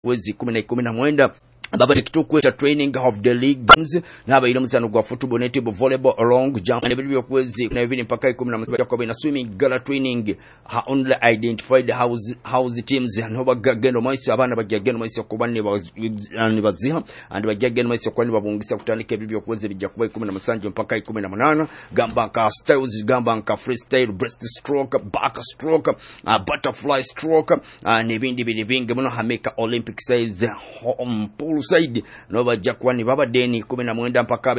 wezi 10-19 ababali kitukweta training of the league games naba ile muzano gwa football netball volleyball long jump and ebyo kwezi na bibiri mpaka 17 kwa na swimming gala training ha only identified house teams and bagagendo maisi abana bagagendo maisi kubani baziha and bagagendo maisi kwani babungisa kutandika ebyo kwezi bijja kuba 17 mpaka 18 gamba ka styles gamba ka freestyle breaststroke backstroke butterfly stroke n'ebindi bingi muno hameka olympic size pool side no bajja kwani baba deni 19 mpaka